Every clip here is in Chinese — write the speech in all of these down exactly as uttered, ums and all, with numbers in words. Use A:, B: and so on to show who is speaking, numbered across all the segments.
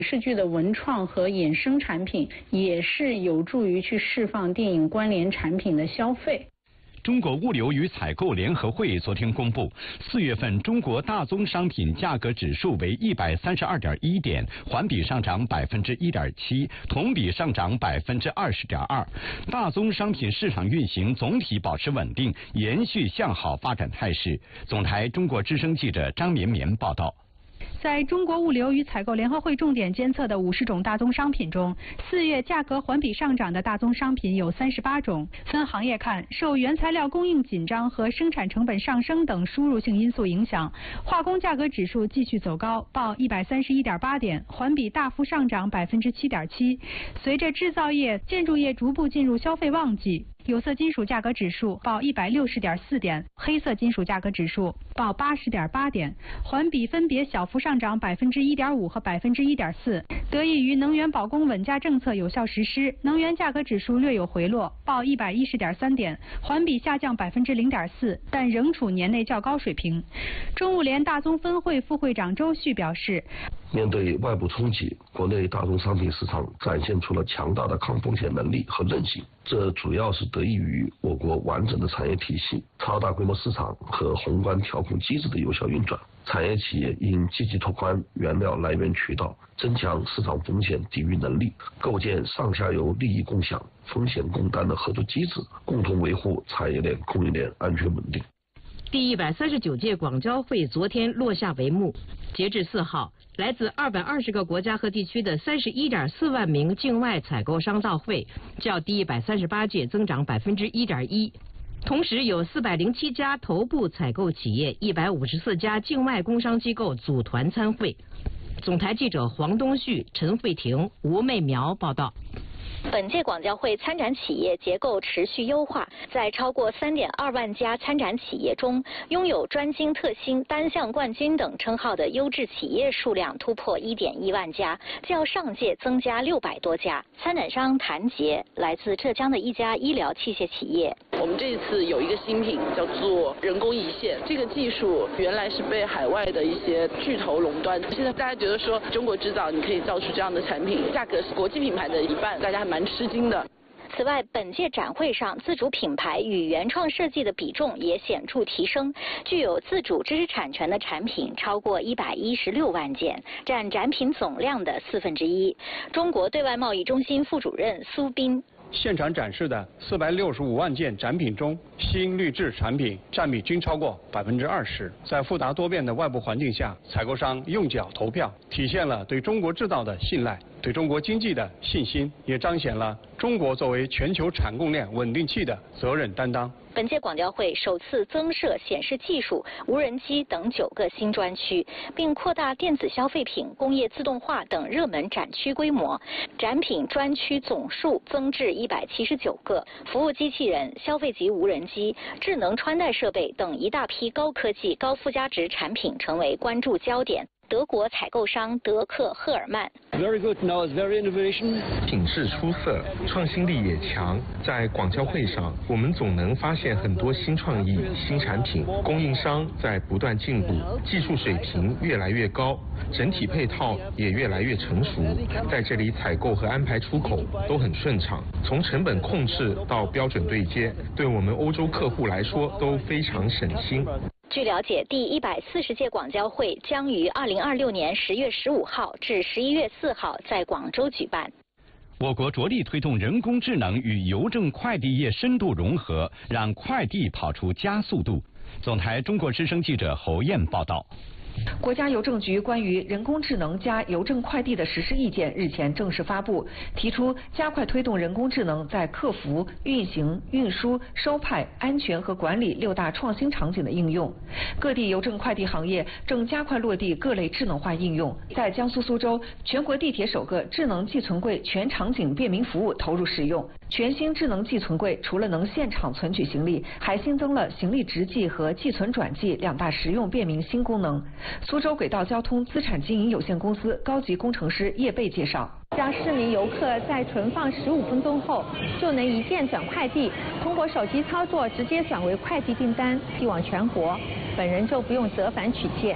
A: 影视剧的文创和衍生产品也是有助于去释放电影关联产品的消费。
B: 中国物流与采购联合会昨天公布，四月份中国大宗商品价格指数为一百三十二点一点，环比上涨百分之一点七，同比上涨百分之二十点二。大宗商品市场运行总体保持稳定，延续向好发展态势。总台中国之声记者张绵绵报道。
C: 在中国物流与采购联合会重点监测的五十种大宗商品中，四月价格环比上涨的大宗商品有三十八种。分行业看，受原材料供应紧张和生产成本上升等输入性因素影响，化工价格指数继续走高，报一百三十一点八点，环比大幅上涨百分之七点七。随着制造业、建筑业逐步进入消费旺季，有色金属价格指数报一百六十点四点，黑色金属价格指数报八十点八点，环比分别小幅上涨百分之一点五和百分之一点四。得益于能源保供稳价政策有效实施，能源价格指数略有回落，报一百一十点三点，环比下降百分之零点四，但仍处年内较高水平。中物联大宗分会副会长周旭表示，
D: 面对外部冲击，国内大宗商品市场展现出了强大的抗风险能力和韧性，这主要是得益于我国完整的产业体系、超大规模市场和宏观调控机制的有效运转。产业企业应积极拓宽原料来源渠道，增强市场风险抵御能力，构建上下游利益共享、风险共担的合作机制，共同维护产业链、供应链安全稳定。
E: 第一百三十九届广交会昨天落下帷幕。截至四号，来自二百二十个国家和地区的三十一点四万名境外采购商到会，较第一百三十八届增长百分之一点一。同时，有四百零七家头部采购企业、一百五十四家境外工商机构组团参会。总台记者黄东旭、陈慧婷、吴媚苗报道。
F: 本届广交会参展企业结构持续优化，在超过三点二万家参展企业中，拥有专精特新、单项冠军等称号的优质企业数量突破一点一万家，较上届增加六百多家。参展商谭杰来自浙江的一家医疗器械企业。
G: 我们这一次有一个新品叫做人工胰腺，这个技术原来是被海外的一些巨头垄断，现在大家觉得说中国制造你可以造出这样的产品，价格是国际品牌的一半，大家还蛮吃惊的。
F: 此外，本届展会上自主品牌与原创设计的比重也显著提升，具有自主知识产权的产品超过一百一十六万件，占展品总量的四分之一。中国对外贸易中心副主任苏斌。
H: 现场展示的四百六十五万件展品中，新绿质产品占比均超过百分之二十。在复杂多变的外部环境下，采购商用脚投票，体现了对中国制造的信赖，对中国经济的信心，也彰显了中国作为全球产供链稳定器的责任担当。
F: 本届广交会首次增设显示技术、无人机等九个新专区，并扩大电子消费品、工业自动化等热门展区规模，展品专区总数增至一百七十九个，服务机器人、消费级无人机、智能穿戴设备等一大批高科技、高附加值产品成为关注焦点。德国采购商德克赫尔曼。
I: Very good, no, it's very innovation.
J: 品质出色，创新力也强。在广交会上，我们总能发现很多新创意、新产品，供应商在不断进步，技术水平越来越高，整体配套也越来越成熟。在这里采购和安排出口都很顺畅，从成本控制到标准对接，对我们欧洲客户来说都非常省心。
F: 据了解，第一百四十届广交会将于二零二六年十月十五号至十一月四号在广州举办。
B: 我国着力推动人工智能与邮政快递业深度融合，让快递跑出加速度。总台中国之声记者侯燕报道。
K: 国家邮政局关于人工智能加邮政快递的实施意见日前正式发布，提出加快推动人工智能在客服、运行、运输、收派、安全和管理六大创新场景的应用。各地邮政快递行业正加快落地各类智能化应用。在江苏苏州，全国地铁首个智能寄存柜全场景便民服务投入使用。全新智能寄存柜除了能现场存取行李，还新增了行李直寄和寄存转寄两大实用便民新功能。苏州轨道交通资产经营有限公司高级工程师叶贝介绍，
L: 让市民游客在存放十五分钟后就能一键转快递，通过手机操作直接转为快递订单，寄往全国，本人就不用折返取件。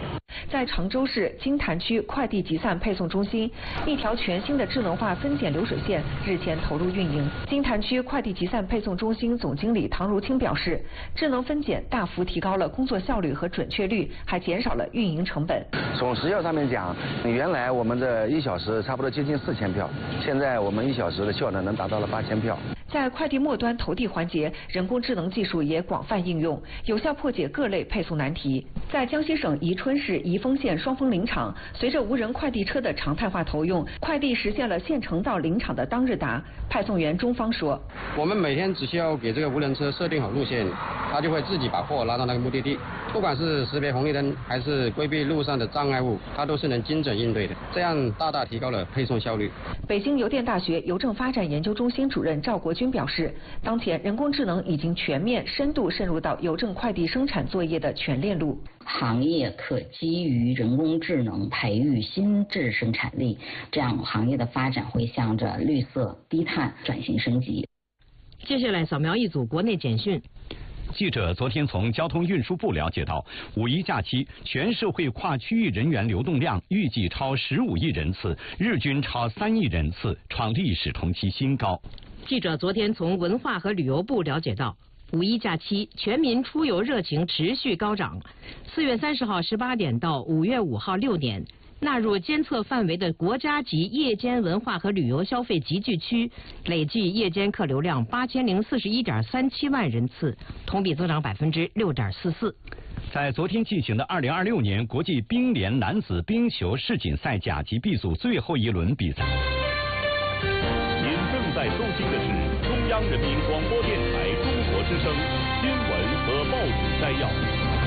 K: 在常州市金坛区快递集散配送中心，一条全新的智能化分拣流水线日前投入运营。金坛区快递集散配送中心总经理唐如清表示，智能分拣大幅提高了工作效率和准确率，还减少了运营成本。
M: 从时效上面讲，原来我们的一小时差不多接近四千票，现在我们一小时的效能能达到了八千票。
K: 在快递末端投递环节，人工智能技术也广泛应用，有效破解各类配送难题。在江西省宜春市宜丰县双峰林场，随着无人快递车的常态化投用，快递实现了县城到林场的当日达。派送员钟方说：“
N: 我们每天只需要给这个无人车设定好路线，它就会自己把货拉到那个目的地。不管是识别红绿灯，还是规避路上的障碍物，它都是能精准应对的，这样大大提高了配送效率。”
K: 北京邮电大学邮政发展研究中心主任赵国军表示，当前人工智能已经全面深度渗入到邮政快递生产作业的全链路。
O: 行业可基于人工智能培育新质生产力，这样行业的发展会向着绿色低碳转型升级。
E: 接下来扫描一组国内简讯。
B: 记者昨天从交通运输部了解到，五一假期全社会跨区域人员流动量预计超十五亿人次，日均超三亿人次，创历史同期新高。
E: 记者昨天从文化和旅游部了解到，五一假期全民出游热情持续高涨。四月三十号十八点到五月五号六点，纳入监测范围的国家级夜间文化和旅游消费集聚区，累计夜间客流量八千零四十一点三七万人次，同比增长百分之六点四四。
B: 在昨天进行的二零二六年国际冰联男子冰球世锦赛甲级 B 组最后一轮比赛。
P: 您正在收听的是中央人民广播电台中国之声新闻和报纸摘要。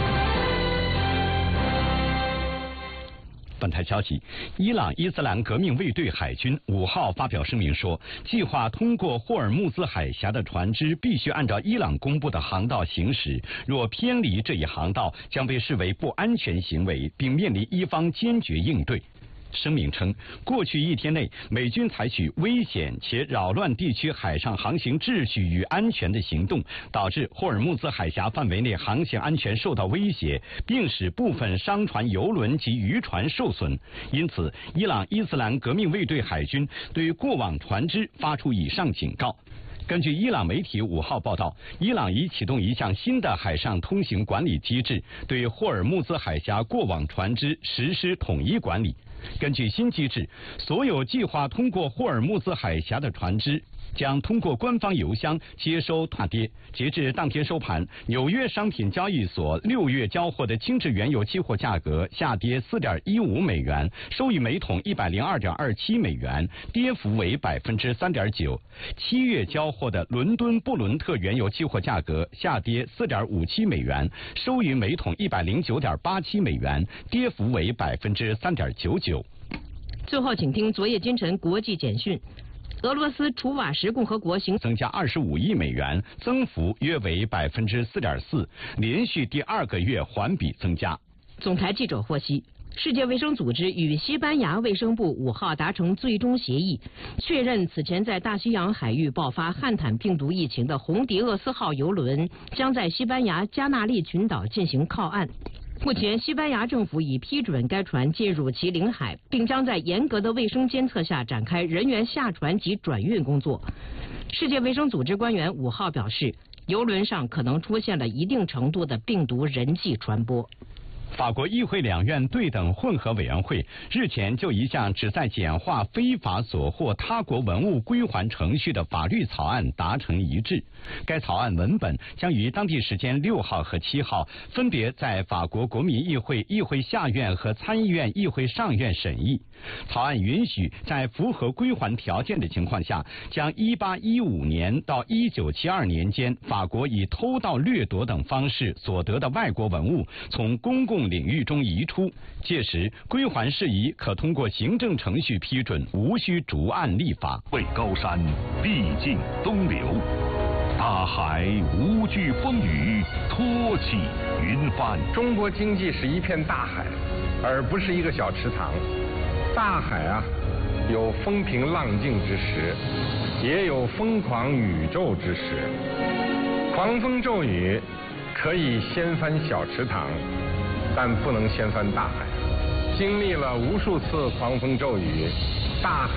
B: 本台消息，伊朗伊斯兰革命卫队海军五号发表声明说，计划通过霍尔木兹海峡的船只必须按照伊朗公布的航道行驶，若偏离这一航道，将被视为不安全行为，并面临伊方坚决应对。声明称，过去一天内，美军采取危险且扰乱地区海上航行秩序与安全的行动，导致霍尔木兹海峡范围内航行安全受到威胁，并使部分商船、油轮及渔船受损。因此，伊朗伊斯兰革命卫队海军对过往船只发出以上警告。根据伊朗媒体五号报道，伊朗已启动一项新的海上通行管理机制，对霍尔木兹海峡过往船只实施统一管理。根据新机制，所有计划通过霍尔木兹海峡的船只将通过官方邮箱接收大跌。截至当天收盘，纽约商品交易所六月交货的轻质原油期货价格下跌 四点一五美元，收于每桶一百零二点二七美元，跌幅为百分之三点九。七月交货的伦敦布伦特原油期货价格下跌 四点五七美元，收于每桶一百零九点八七美元，跌幅为百分之三点九九。
E: 最后，请听昨夜今晨国际简讯。俄罗斯楚瓦什共和国行
B: 增加二十五亿美元，增幅约为百分之四点四，连续第二个月环比增加。
E: 总台记者获悉，世界卫生组织与西班牙卫生部五号达成最终协议，确认此前在大西洋海域爆发汉坦病毒疫情的红迪厄斯号邮轮将在西班牙加纳利群岛进行靠岸。目前，西班牙政府已批准该船进入其领海，并将在严格的卫生监测下展开人员下船及转运工作。世界卫生组织官员五号表示，邮轮上可能出现了一定程度的病毒人际传播。
B: 法国议会两院对等混合委员会日前就一项旨在简化非法索获他国文物归还程序的法律草案达成一致。该草案文本将于当地时间六号和七号分别在法国国民议会议会下院和参议院议会上院审议。草案允许在符合归还条件的情况下，将一八一五年到一九七二年间法国以偷盗、掠夺等方式所得的外国文物从公共领域中移出，届时归还事宜可通过行政程序批准，无需逐案立法。
P: 畏高山，必尽东流；大海无惧风雨，托起云帆。
J: 中国经济是一片大海，而不是一个小池塘。大海啊，有风平浪静之时，也有疯狂宇宙之时。狂风骤雨可以掀翻小池塘，但不能掀翻大海。
Q: 经历了无数次狂风骤雨，大海。